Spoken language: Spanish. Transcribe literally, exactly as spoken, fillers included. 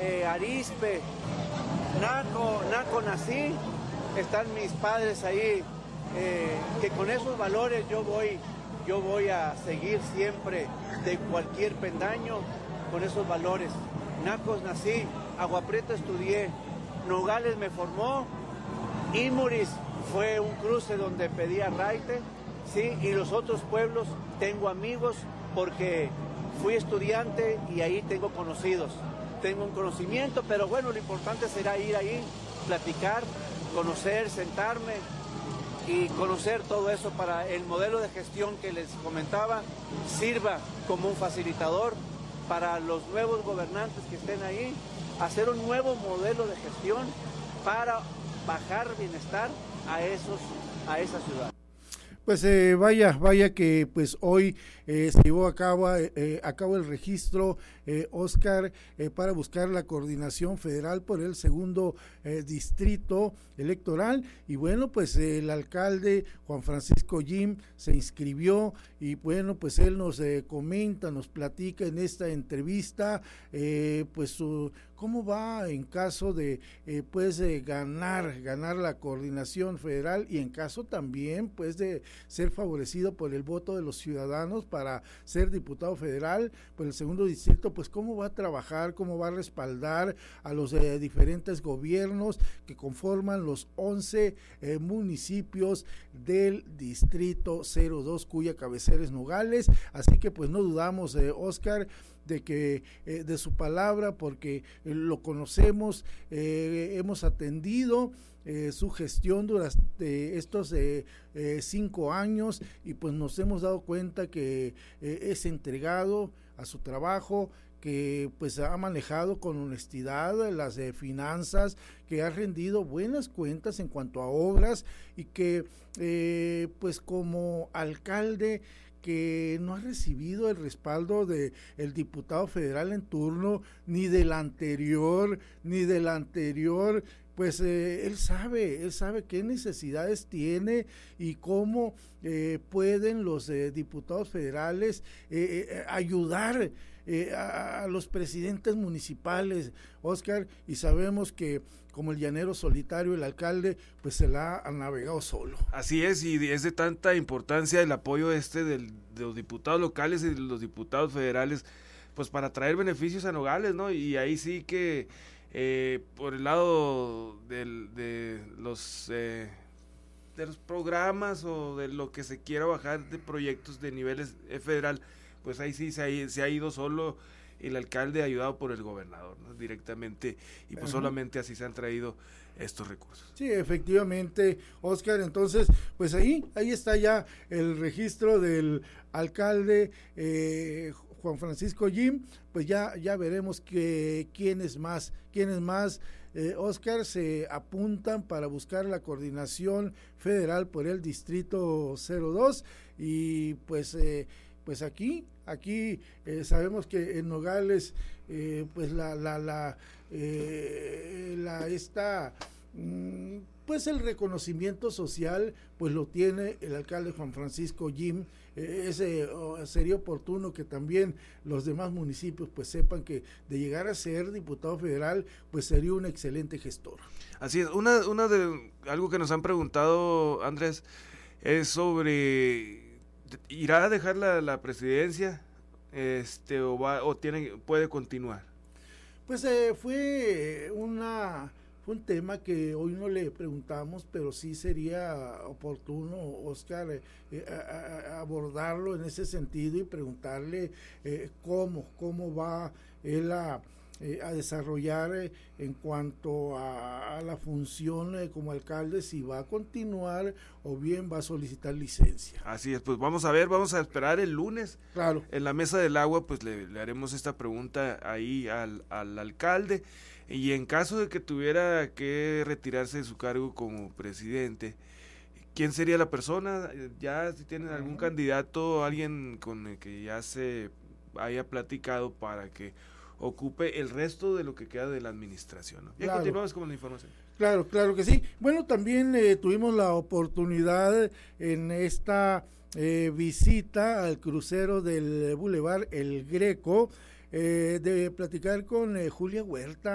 eh, Arizpe, Naco, Naco nací, están mis padres ahí, eh, que con esos valores yo voy, yo voy a seguir siempre de cualquier pendaño con esos valores. Nacos nací, Agua Prieta estudié, Nogales me formó, Imuris fue un cruce donde pedí arraite, sí, y los otros pueblos tengo amigos porque fui estudiante y ahí tengo conocidos, tengo un conocimiento, pero bueno, lo importante será ir ahí, platicar, conocer, sentarme y conocer todo eso para el modelo de gestión que les comentaba sirva como un facilitador para los nuevos gobernantes que estén ahí, hacer un nuevo modelo de gestión para bajar bienestar a esos, a esa ciudad. Pues eh, vaya, vaya que pues hoy eh, se llevó a cabo, eh, a cabo el registro, eh, Oscar, eh, para buscar la coordinación federal por el segundo eh, distrito electoral, y bueno, pues eh, el alcalde Juan Francisco Jim se inscribió, y bueno, pues él nos eh, comenta, nos platica en esta entrevista, eh, pues su, cómo va en caso de eh, pues eh, ganar, ganar la coordinación federal, y en caso también pues de ser favorecido por el voto de los ciudadanos para ser diputado federal por el segundo distrito, pues cómo va a trabajar, cómo va a respaldar a los eh, diferentes gobiernos que conforman los once eh, municipios del distrito cero dos, cuya cabecera es Nogales. Así que pues no dudamos, eh, Oscar, de que eh, de su palabra, porque eh, lo conocemos, eh, hemos atendido eh, su gestión durante estos eh, eh, cinco años, y pues nos hemos dado cuenta que eh, es entregado a su trabajo, que pues ha manejado con honestidad las eh, finanzas, que ha rendido buenas cuentas en cuanto a obras, y que eh, pues como alcalde que no ha recibido el respaldo de el diputado federal en turno, ni del anterior, ni del anterior, pues eh, él sabe, él sabe qué necesidades tiene y cómo eh, pueden los eh, diputados federales eh, eh, ayudar eh, a, a los presidentes municipales, Oscar, y sabemos que como el llanero solitario, el alcalde, pues se la ha navegado solo. Así es, y es de tanta importancia el apoyo este del, de los diputados locales y de los diputados federales, pues para traer beneficios a Nogales, ¿no? Y ahí sí que eh, por el lado del, de los eh, de los programas o de lo que se quiera bajar de proyectos de niveles eh, federal, pues ahí sí se ha, se ha ido solo el alcalde ayudado por el gobernador, ¿no? Directamente, y pues uh-huh. solamente así se han traído estos recursos. Sí, efectivamente, Oscar, entonces, pues ahí, ahí está ya el registro del alcalde eh, Juan Francisco Jim, pues ya, ya veremos que quiénes más, quiénes más, eh, Oscar, se apuntan para buscar la coordinación federal por el distrito cero dos, y pues eh, pues aquí, aquí eh, sabemos que en Nogales, eh, pues la, la, la, eh, la esta, mm, pues el reconocimiento social, pues lo tiene el alcalde Juan Francisco Jim. Eh, ese oh, sería oportuno que también los demás municipios pues sepan que de llegar a ser diputado federal, pues sería un excelente gestor. Así es, una, una de, algo que nos han preguntado, Andrés, es sobre ¿irá a dejar la, la presidencia este o va o tiene puede continuar? Pues eh, fue una fue un tema que hoy no le preguntamos, pero sí sería oportuno, Oscar, eh, eh, a, a abordarlo en ese sentido y preguntarle eh, cómo cómo va él a Eh, a desarrollar eh, en cuanto a, a la función eh, como alcalde, si va a continuar o bien va a solicitar licencia. Así es, pues vamos a ver, vamos a esperar el lunes. Claro. En la mesa del agua, pues le, le haremos esta pregunta ahí al, al alcalde, y en caso de que tuviera que retirarse de su cargo como presidente, ¿quién sería la persona? Ya si tienen algún uh-huh. candidato, alguien con el que ya se haya platicado para que ocupe el resto de lo que queda de la administración, ¿no? Ya claro. Continuamos con la información. Claro, claro que sí. Bueno, también eh, tuvimos la oportunidad en esta eh, visita al crucero del Boulevard El Greco eh, de platicar con eh, Julia Huerta,